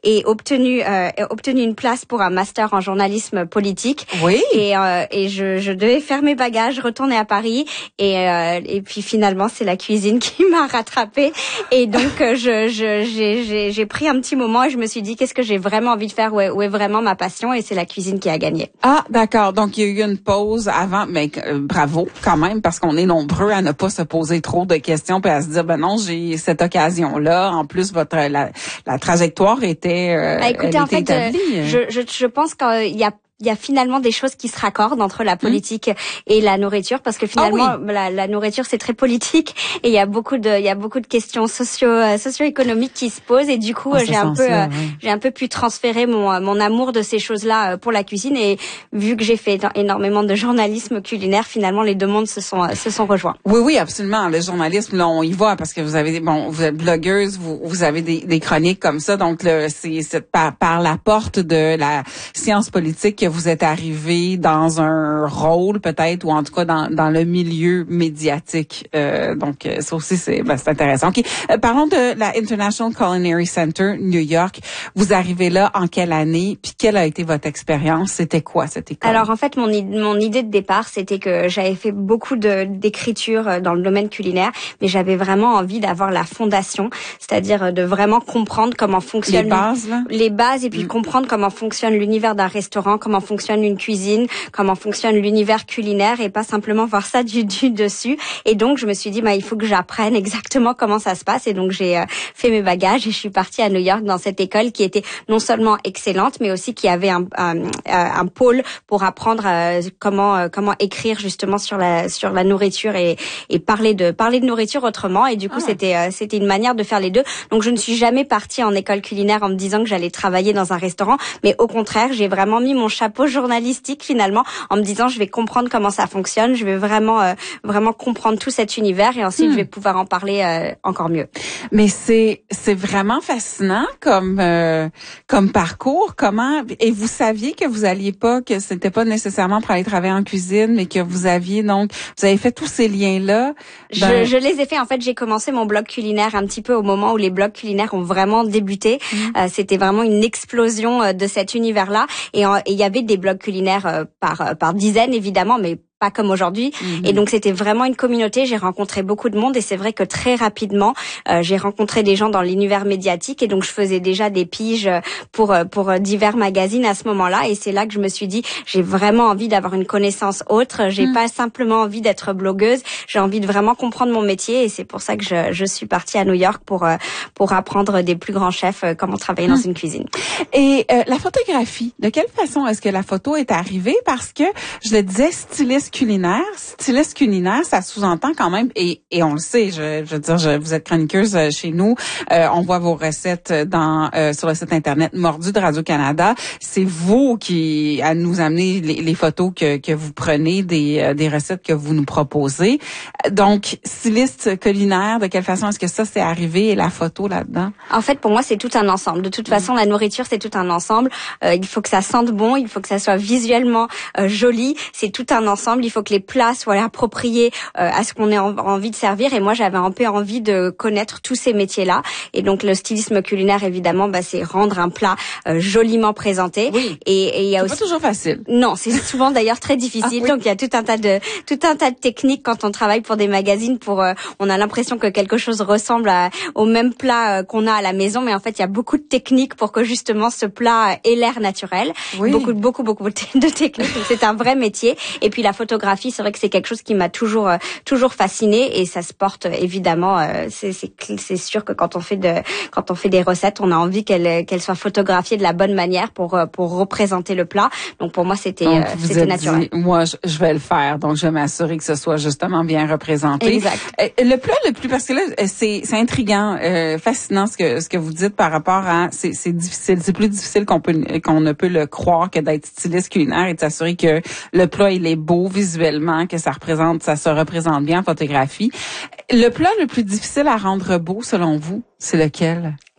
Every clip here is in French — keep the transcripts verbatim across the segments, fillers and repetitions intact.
et obtenu euh, obtenu une place pour un master en journalisme politique. Oui. Et euh, et je je devais faire mes bagages, retourner à Paris et euh, et puis finalement c'est la cuisine qui m'a rattrapée et donc euh, je je j'ai j'ai j'ai pris un petit moment et je me suis dit qu'est-ce que j'ai vraiment envie de faire, où est, où est vraiment ma passion, et c'est la cuisine qui a gagné. Ah, d'accord. Donc, il y a eu une pause avant, mais euh, bravo quand même, parce qu'on est nombreux à ne pas se poser trop de questions puis à se dire, ben non, j'ai cette occasion-là. En plus, votre la, la trajectoire était, euh, ah, écoutez, elle en était fait, établie. Euh, je, je, je pense qu'il y a il y a finalement des choses qui se raccordent entre la politique mmh. et la nourriture, parce que finalement oh oui. la, la nourriture c'est très politique et il y a beaucoup de il y a beaucoup de questions socio euh, socio-économiques qui se posent, et du coup oh, j'ai un peu là, euh, oui. j'ai un peu pu transférer mon mon amour de ces choses-là pour la cuisine, et vu que j'ai fait énormément de journalisme culinaire, finalement les deux mondes se sont se sont rejoints. Oui oui, absolument. Le journalisme, là, on y va parce que vous avez bon vous êtes blogueuse, vous vous avez des, des chroniques comme ça, donc le, c'est, c'est par par la porte de la science politique que vous êtes arrivé dans un rôle peut-être, ou en tout cas dans dans le milieu médiatique. Euh, donc ça aussi c'est ben, c'est intéressant. OK. Euh, parlons de la International Culinary Center New York. Vous arrivez là en quelle année, puis quelle a été votre expérience? C'était quoi cette école? Alors en fait mon mon idée de départ, c'était que j'avais fait beaucoup de d'écriture dans le domaine culinaire, mais j'avais vraiment envie d'avoir la fondation, c'est-à-dire de vraiment comprendre comment fonctionne les bases là? les bases et puis mm. comprendre comment fonctionne l'univers d'un restaurant, comment fonctionne une cuisine, comment fonctionne l'univers culinaire, et pas simplement voir ça du, du dessus. Et donc je me suis dit bah il faut que j'apprenne exactement comment ça se passe, et donc j'ai euh, fait mes bagages et je suis partie à New York dans cette école qui était non seulement excellente, mais aussi qui avait un un, un pôle pour apprendre euh, comment euh, comment écrire justement sur la sur la nourriture et et parler de parler de nourriture autrement. Et du coup ah. c'était euh, c'était une manière de faire les deux. Donc je ne suis jamais partie en école culinaire en me disant que j'allais travailler dans un restaurant, mais au contraire j'ai vraiment mis mon chapeau journalistique finalement en me disant je vais comprendre comment ça fonctionne, je vais vraiment euh, vraiment comprendre tout cet univers, et ensuite hmm. je vais pouvoir en parler euh, encore mieux. Mais c'est c'est vraiment fascinant comme euh, comme parcours. Comment, et vous saviez que vous alliez pas, que c'était pas nécessairement pour aller travailler en cuisine, mais que vous aviez donc vous avez fait tous ces liens là. Ben... Je, je les ai fait en fait. J'ai commencé mon blog culinaire un petit peu au moment où les blogs culinaires ont vraiment débuté. Mmh. Euh, c'était vraiment une explosion euh, de cet univers là, et il y avait des blogs culinaires euh, par euh, par dizaines évidemment, mais pas comme aujourd'hui. Mmh. Et donc c'était vraiment une communauté. J'ai rencontré beaucoup de monde, et c'est vrai que très rapidement euh, j'ai rencontré des gens dans l'univers médiatique, et donc je faisais déjà des piges pour pour divers magazines à ce moment-là, et c'est là que je me suis dit j'ai vraiment envie d'avoir une connaissance autre. J'ai mmh. pas simplement envie d'être blogueuse, j'ai envie de vraiment comprendre mon métier, et c'est pour ça que je je suis partie à New York pour pour apprendre des plus grands chefs comment travailler mmh. dans une cuisine. Et euh, la photographie, de quelle façon est-ce que la photo est arrivée? Parce que je le disais, styliste culinaire, styliste culinaire, ça sous-entend quand même, et, et on le sait, je, je veux dire, je, vous êtes chroniqueuse chez nous, euh, on voit vos recettes dans euh, sur le site internet Mordu de Radio-Canada. C'est vous qui à nous amener les, les photos que, que vous prenez des, euh, des recettes que vous nous proposez. Donc, styliste culinaire, de quelle façon est-ce que ça s'est arrivé, et la photo là-dedans? En fait, pour moi, c'est tout un ensemble. De toute façon, la nourriture, c'est tout un ensemble. Euh, il faut que ça sente bon, il faut que ça soit visuellement euh, joli. C'est tout un ensemble. Il faut que les plats soient appropriés euh, à ce qu'on a envie de servir. Et moi, j'avais un peu envie de connaître tous ces métiers-là. Et donc, le stylisme culinaire, évidemment, bah, c'est rendre un plat euh, joliment présenté. Oui. Et, et il y a c'est aussi... pas toujours facile. Non, c'est souvent d'ailleurs très difficile. Ah, oui. Donc, il y a tout un tas de tout un tas de techniques quand on travaille pour des magazines. Pour, euh, on a l'impression que quelque chose ressemble à, au même plat euh, qu'on a à la maison, mais en fait, il y a beaucoup de techniques pour que justement ce plat ait l'air naturel. Oui. Beaucoup, beaucoup, beaucoup de techniques. C'est un vrai métier. Et puis la photographie, c'est vrai que c'est quelque chose qui m'a toujours, euh, toujours fascinée, et ça se porte évidemment. Euh, c'est, c'est, c'est sûr que quand on fait de, quand on fait des recettes, on a envie qu'elles, qu'elles soient photographiées de la bonne manière pour, pour représenter le plat. Donc pour moi, c'était, donc, euh, vous c'était êtes naturel. Dit, moi, je, je vais le faire. Donc je vais m'assurer que ce soit justement bien représenté. Exact. Euh, le plat le plus, parce que là, c'est, c'est intriguant, euh, fascinant ce que, ce que vous dites par rapport à, c'est, c'est difficile, c'est plus difficile qu'on peut, qu'on ne peut le croire que d'être styliste culinaire et de s'assurer que le plat il est beau visuellement, que ça représente, ça se représente bien en photographie. Le plat le plus difficile à rendre beau, selon vous, c'est lequel?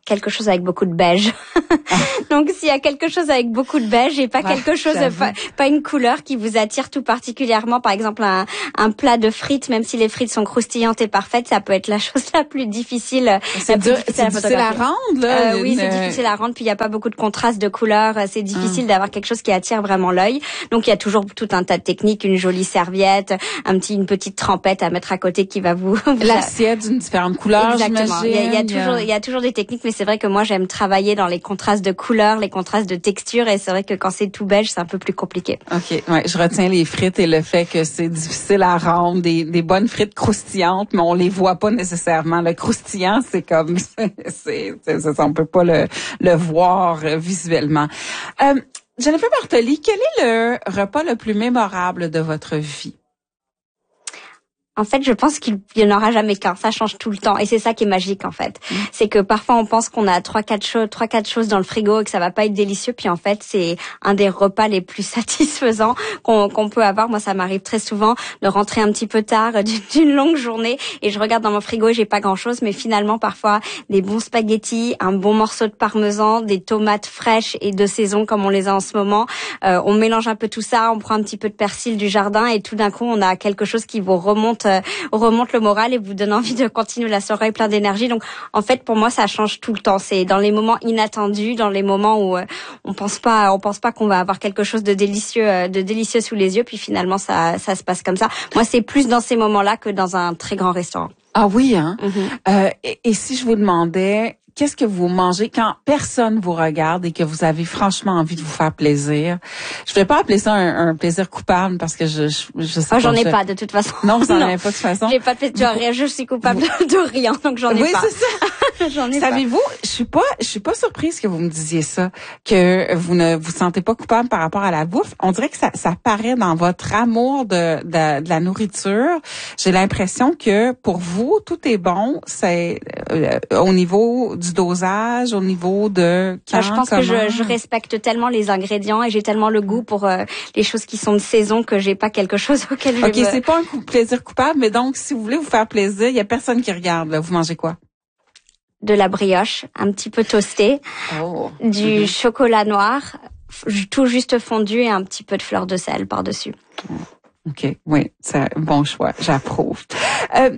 quelque chose avec beaucoup de beige. Donc s'il y a quelque chose avec beaucoup de beige et pas ouais, quelque chose, pas, pas une couleur qui vous attire tout particulièrement, par exemple un, un plat de frites, même si les frites sont croustillantes et parfaites, ça peut être la chose la plus difficile. C'est dur, c'est difficile à rendre, là. Euh, oui, une... c'est difficile à rendre, puis il n'y a pas beaucoup de contraste de couleurs, c'est difficile hum. d'avoir quelque chose qui attire vraiment l'œil. Donc il y a toujours tout un tas de techniques, une jolie serviette, un petit, une petite trempette à mettre à côté qui va vous... L'assiette d'une différente couleur, exactement. Il y, a, il y a toujours, il y a toujours des techniques, mais c'est vrai que moi j'aime travailler dans les contrastes de couleurs, les contrastes de texture, et c'est vrai que quand c'est tout beige, c'est un peu plus compliqué. Ok, ouais, je retiens les frites et le fait que c'est difficile à rendre, des, des bonnes frites croustillantes, mais on les voit pas nécessairement. Le croustillant, c'est comme, c'est, c'est, c'est on peut pas le, le voir visuellement. Euh, Jennifer Bartoli, quel est le repas le plus mémorable de votre vie? En fait, je pense qu'il n'y en aura jamais qu'un. Ça change tout le temps. Et c'est ça qui est magique, en fait. Mmh. C'est que parfois, on pense qu'on a trois, quatre choses, trois, quatre choses dans le frigo et que ça va pas être délicieux. Puis en fait, c'est un des repas les plus satisfaisants qu'on, qu'on peut avoir. Moi, ça m'arrive très souvent de rentrer un petit peu tard d'une longue journée et je regarde dans mon frigo et j'ai pas grand chose. Mais finalement, parfois, des bons spaghettis, un bon morceau de parmesan, des tomates fraîches et de saison comme on les a en ce moment. Euh, on mélange un peu tout ça, on prend un petit peu de persil du jardin et tout d'un coup, on a quelque chose qui vous remonte remonte le moral et vous donne envie de continuer la soirée plein d'énergie. Donc en fait pour moi ça change tout le temps. C'est dans les moments inattendus, dans les moments où euh, on pense pas on pense pas qu'on va avoir quelque chose de délicieux euh, de délicieux sous les yeux, puis finalement ça ça se passe comme ça. Moi c'est plus dans ces moments-là que dans un très grand restaurant. Ah oui hein. Mm-hmm. Euh, et, et si je vous demandais qu'est-ce que vous mangez quand personne vous regarde et que vous avez franchement envie de vous faire plaisir? Je vais pas appeler ça un, un plaisir coupable parce que je je, je sais ah, pas. J'en ai je... pas de toute façon. Non, vous en avez pas de toute façon. J'ai pas de plaisir. Vous... Je suis coupable vous... de rien, donc j'en ai oui, pas. Oui, c'est ça. j'en ai Savez-vous, pas. je suis pas, je suis pas surprise que vous me disiez ça, que vous ne vous sentez pas coupable par rapport à la bouffe. On dirait que ça, ça paraît dans votre amour de, de, de la nourriture. J'ai l'impression que pour vous, tout est bon. C'est euh, au niveau du dosage, au niveau de quand, je pense comment? que je, je respecte tellement les ingrédients et j'ai tellement le goût pour euh, les choses qui sont de saison que j'ai pas quelque chose auquel je OK, me... c'est pas un coup, plaisir coupable, mais donc si vous voulez vous faire plaisir, il y a personne qui regarde là. Vous mangez quoi? De la brioche, un petit peu toastée, oh. du mm-hmm. chocolat noir, tout juste fondu et un petit peu de fleur de sel par-dessus. OK, oui, c'est un bon choix, j'approuve. Euh,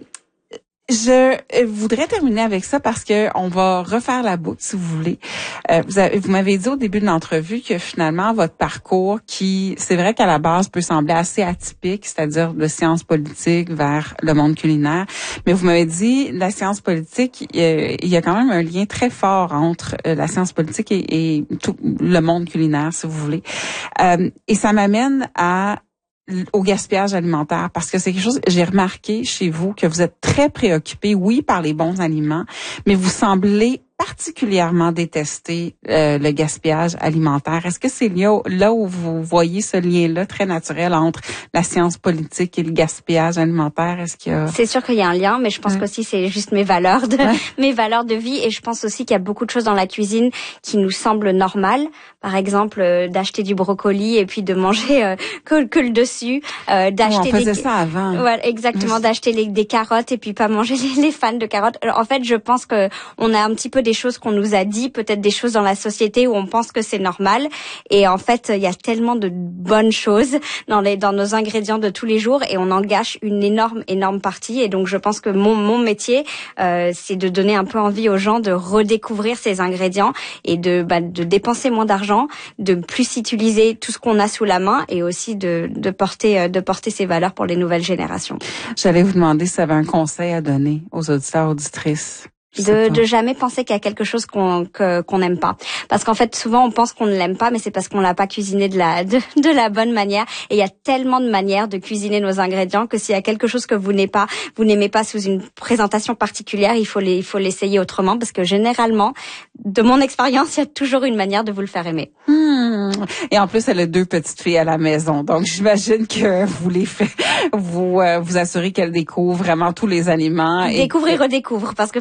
Je voudrais terminer avec ça parce que on va refaire la boucle, si vous voulez. Euh, vous avez, vous m'avez dit au début de l'entrevue que finalement votre parcours, qui c'est vrai qu'à la base peut sembler assez atypique, c'est-à-dire de sciences politiques vers le monde culinaire, mais vous m'avez dit la science politique, euh, il y a quand même un lien très fort entre euh, la science politique et, et tout le monde culinaire, si vous voulez. Euh, et ça m'amène à au gaspillage alimentaire, parce que c'est quelque chose, j'ai remarqué chez vous que vous êtes très préoccupé, oui, par les bons aliments, mais vous semblez particulièrement détester euh, le gaspillage alimentaire. Est-ce que c'est là, là où vous voyez ce lien-là très naturel entre la science politique et le gaspillage alimentaire? Est-ce qu'il y a... C'est sûr qu'il y a un lien, mais je pense ouais. qu'aussi c'est juste mes valeurs de ouais. mes valeurs de vie, et je pense aussi qu'il y a beaucoup de choses dans la cuisine qui nous semblent normales. Par exemple, euh, d'acheter du brocoli et puis de manger euh, que, que le dessus, euh, d'acheter. Oh, on faisait des... ça avant. Voilà, exactement, oui. d'acheter les, des carottes et puis pas manger les, les fans de carottes. Alors, en fait, je pense que on a un petit peu des choses qu'on nous a dit, peut-être des choses dans la société où on pense que c'est normal, et en fait il y a tellement de bonnes choses dans les dans nos ingrédients de tous les jours et on en gâche une énorme énorme partie. Et donc je pense que mon mon métier euh, c'est de donner un peu envie aux gens de redécouvrir ces ingrédients et de bah, de dépenser moins d'argent, de plus utiliser tout ce qu'on a sous la main, et aussi de de porter de porter ces valeurs pour les nouvelles générations. J'allais vous demander si vous avez un conseil à donner aux auditeurs, auditrices. De, de jamais penser qu'il y a quelque chose qu'on que, qu'on n'aime pas, parce qu'en fait souvent on pense qu'on ne l'aime pas, mais c'est parce qu'on l'a pas cuisiné de la de, de la bonne manière. Et il y a tellement de manières de cuisiner nos ingrédients que s'il y a quelque chose que vous n'aimez pas, vous n'aimez pas sous une présentation particulière, il faut les, il faut l'essayer autrement, parce que généralement, de mon expérience, il y a toujours une manière de vous le faire aimer. Hmm. Et en plus, elle a deux petites filles à la maison, donc j'imagine que vous les faites, vous euh, vous assurez qu'elles découvrent vraiment tous les aliments. Découvre et, et redécouvre, parce que parfois elles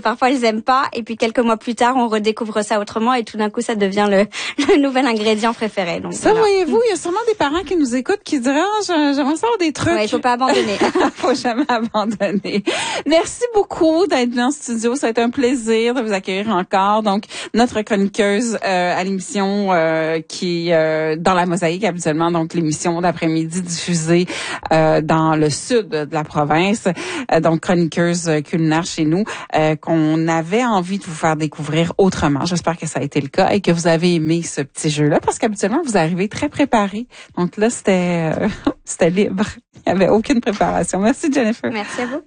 aiment pas. Et puis quelques mois plus tard, on redécouvre ça autrement et tout d'un coup, ça devient le, le nouvel ingrédient préféré. Donc, ça, voilà. Voyez-vous, il y a sûrement des parents qui nous écoutent qui diraient oh, j'aimerais savoir des trucs. Ouais, il faut pas abandonner. Faut jamais abandonner. Merci beaucoup d'être venu en studio. Ça a été un plaisir de vous accueillir encore. Donc, notre chroniqueuse euh, à l'émission euh, qui est euh, dans la Mosaïque habituellement, donc l'émission d'après-midi diffusée euh, dans le sud de la province, euh, donc chroniqueuse culinaire chez nous, euh, qu'on avait envie de vous faire découvrir autrement. J'espère que ça a été le cas et que vous avez aimé ce petit jeu-là, parce qu'habituellement, vous arrivez très préparé. Donc là, c'était euh, c'était libre. Il n'y avait aucune préparation. Merci, Jennifer. Merci à vous.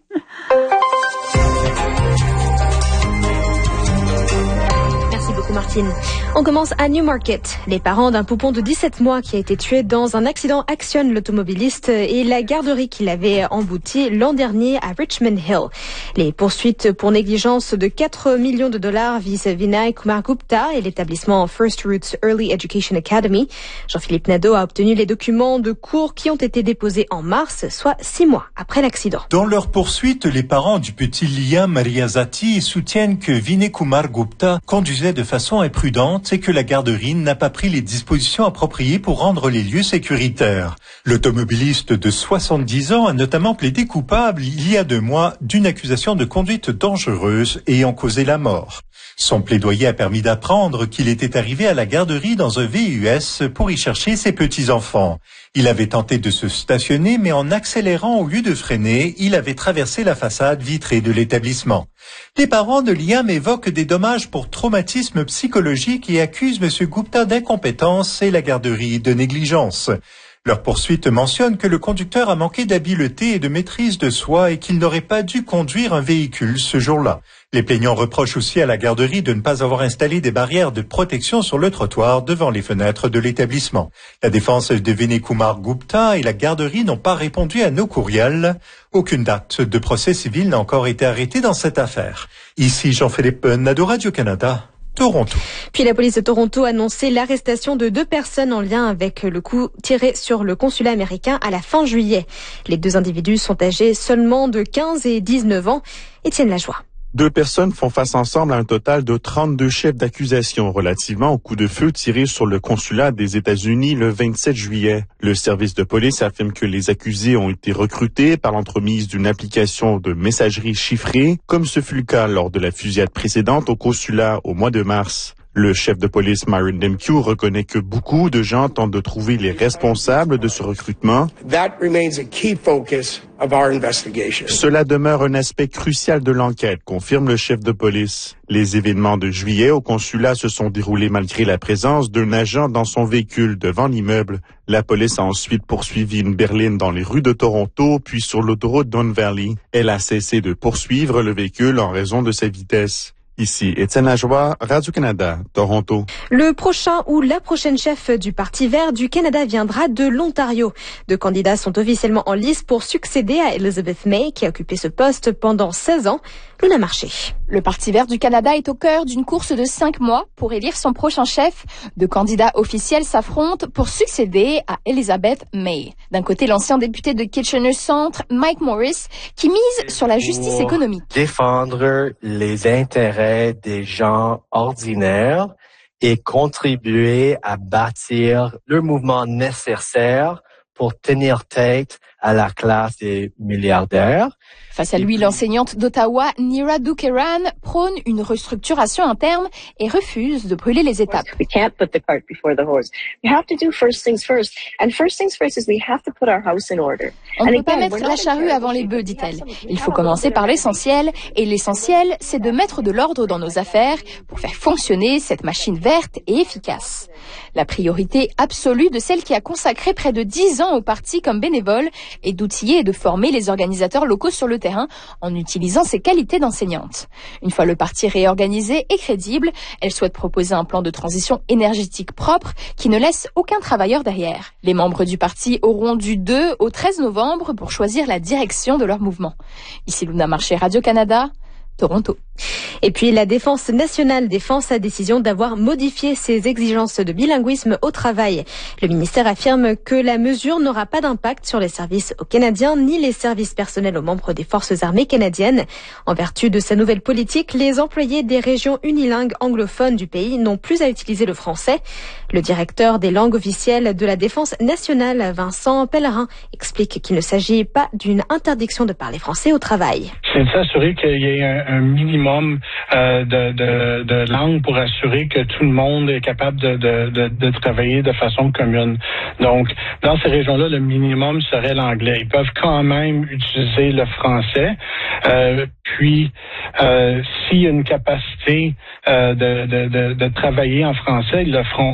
Martine. On commence à Newmarket. Les parents d'un poupon de dix-sept mois qui a été tué dans un accident actionnent l'automobiliste et la garderie qu'il avait emboutie l'an dernier à Richmond Hill. Les poursuites pour négligence de quatre millions de dollars visent Vinay Kumar Gupta et l'établissement First Roots Early Education Academy. Jean-Philippe Nadeau a obtenu les documents de cours qui ont été déposés en mars, soit six mois après l'accident. Dans leur poursuite, les parents du petit Liam Mariazati soutiennent que Vinay Kumar Gupta conduisait de façon imprudente et que la garderie n'a pas pris les dispositions appropriées pour rendre les lieux sécuritaires. L'automobiliste de soixante-dix ans a notamment plaidé coupable il y a deux mois d'une accusation de conduite dangereuse ayant causé la mort. Son plaidoyer a permis d'apprendre qu'il était arrivé à la garderie dans un V U S pour y chercher ses petits-enfants. Il avait tenté de se stationner, mais en accélérant au lieu de freiner, il avait traversé la façade vitrée de l'établissement. Les parents de Liam évoquent des dommages pour traumatisme psychologique et accusent M. Gupta d'incompétence et la garderie de négligence. Leur poursuite mentionne que le conducteur a manqué d'habileté et de maîtrise de soi et qu'il n'aurait pas dû conduire un véhicule ce jour-là. Les plaignants reprochent aussi à la garderie de ne pas avoir installé des barrières de protection sur le trottoir devant les fenêtres de l'établissement. La défense de Vinay Kumar Gupta et la garderie n'ont pas répondu à nos courriels. Aucune date de procès civil n'a encore été arrêtée dans cette affaire. Ici Jean-Philippe Nadeau, Radio-Canada. Toronto. Puis la police de Toronto a annoncé l'arrestation de deux personnes en lien avec le coup tiré sur le consulat américain à la fin juillet. Les deux individus sont âgés seulement de quinze et dix-neuf ans. Étienne Lajoie. Deux personnes font face ensemble à un total de trente-deux chefs d'accusation relativement au coup de feu tiré sur le consulat des États-Unis le vingt-sept juillet. Le service de police affirme que les accusés ont été recrutés par l'entremise d'une application de messagerie chiffrée, comme ce fut le cas lors de la fusillade précédente au consulat au mois de mars. Le chef de police Myron Demkew reconnaît que beaucoup de gens tentent de trouver les responsables de ce recrutement. That remains a key focus of our investigation. Cela demeure un aspect crucial de l'enquête, confirme le chef de police. Les événements de juillet au consulat se sont déroulés malgré la présence d'un agent dans son véhicule devant l'immeuble. La police a ensuite poursuivi une berline dans les rues de Toronto, puis sur l'autoroute Don Valley. Elle a cessé de poursuivre le véhicule en raison de sa vitesse. Ici, Étienne Lajoie, Radio-Canada, Toronto. Le prochain ou la prochaine chef du Parti vert du Canada viendra de l'Ontario. Deux candidats sont officiellement en lice pour succéder à Elizabeth May, qui a occupé ce poste pendant seize ans. Luna Marché. Le Parti vert du Canada est au cœur d'une course de cinq mois pour élire son prochain chef. Deux candidats officiels s'affrontent pour succéder à Elizabeth May. D'un côté, l'ancien député de Kitchener Centre, Mike Morris, qui mise sur la justice économique. Défendre les intérêts des gens ordinaires et contribuer à bâtir le mouvement nécessaire pour tenir tête à la classe des milliardaires. Face à lui, l'enseignante d'Ottawa, Neera Dukeran, prône une restructuration interne et refuse de brûler les étapes. We can't put the cart before the horse. We have to do first things first. And first things first is we have to put our house in order. On ne peut pas mettre la charrue avant les bœufs, dit-elle. Il faut commencer par l'essentiel, et l'essentiel, c'est de mettre de l'ordre dans nos affaires pour faire fonctionner cette machine verte et efficace. La priorité absolue de celle qui a consacré près de dix ans au parti comme bénévole est d'outiller et de former les organisateurs locaux sur le terrain en utilisant ses qualités d'enseignante. Une fois le parti réorganisé et crédible, elle souhaite proposer un plan de transition énergétique propre qui ne laisse aucun travailleur derrière. Les membres du parti auront du deux au treize novembre pour choisir la direction de leur mouvement. Ici Luna Marché, Radio-Canada, Toronto. Et puis la Défense nationale défend sa décision d'avoir modifié ses exigences de bilinguisme au travail. Le ministère affirme que la mesure n'aura pas d'impact sur les services aux Canadiens ni les services personnels aux membres des forces armées canadiennes. En vertu de sa nouvelle politique, les employés des régions unilingues anglophones du pays n'ont plus à utiliser le français. Le directeur des langues officielles de la Défense nationale, Vincent Pellerin, explique qu'il ne s'agit pas d'une interdiction de parler français au travail. C'est de s'assurer qu'il y ait un, un minimum euh, de, de, de langue pour assurer que tout le monde est capable de, de, de, de travailler de façon commune. Donc, dans ces régions-là, le minimum serait l'anglais. Ils peuvent quand même utiliser le français. Euh, puis, euh, s'il y a une capacité euh, de, de, de, de travailler en français, ils le feront.